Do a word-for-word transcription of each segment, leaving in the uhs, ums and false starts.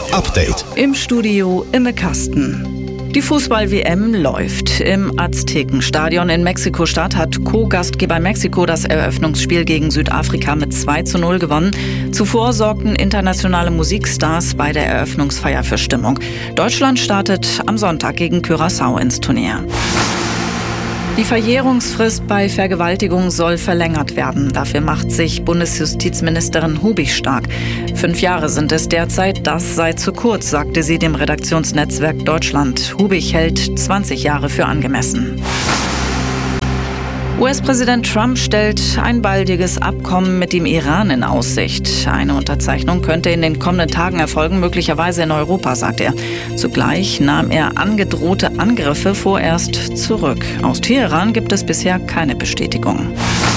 Update. Im Studio Imme Kasten. Die Fußball-W M läuft. Im Aztekenstadion in Mexiko-Stadt hat Co-Gastgeber Mexiko das Eröffnungsspiel gegen Südafrika mit zwei zu null gewonnen. Zuvor sorgten internationale Musikstars bei der Eröffnungsfeier für Stimmung. Deutschland startet am Sonntag gegen Curaçao ins Turnier. Die Verjährungsfrist bei Vergewaltigung soll verlängert werden. Dafür macht sich Bundesjustizministerin Hubig stark. Fünf Jahre sind es derzeit. Das sei zu kurz, sagte sie dem Redaktionsnetzwerk Deutschland. Hubig hält zwanzig Jahre für angemessen. U S-Präsident Trump stellt ein baldiges Abkommen mit dem Iran in Aussicht. Eine Unterzeichnung könnte in den kommenden Tagen erfolgen, möglicherweise in Europa, sagt er. Zugleich nahm er angedrohte Angriffe vorerst zurück. Aus Teheran gibt es bisher keine Bestätigung.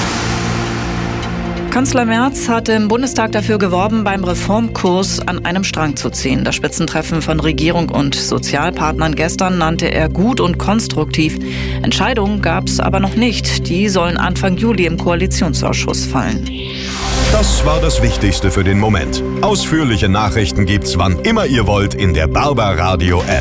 Kanzler Merz hatte im Bundestag dafür geworben, beim Reformkurs an einem Strang zu ziehen. Das Spitzentreffen von Regierung und Sozialpartnern gestern nannte er gut und konstruktiv. Entscheidungen gab es aber noch nicht. Die sollen Anfang Juli im Koalitionsausschuss fallen. Das war das Wichtigste für den Moment. Ausführliche Nachrichten gibt's, wann immer ihr wollt, in der Barbaradio App.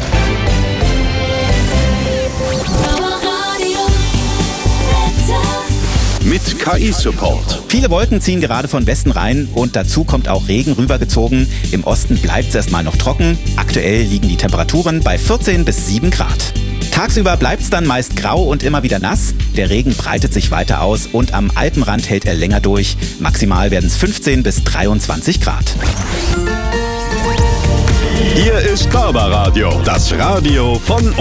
Mit K I-Support. Viele Wolken ziehen gerade von Westen rein und dazu kommt auch Regen rübergezogen. Im Osten bleibt es erstmal noch trocken. Aktuell liegen die Temperaturen bei vierzehn bis sieben Grad. Tagsüber bleibt es dann meist grau und immer wieder nass. Der Regen breitet sich weiter aus und am Alpenrand hält er länger durch. Maximal werden es fünfzehn bis dreiundzwanzig Grad. Hier ist Barbaradio, das Radio von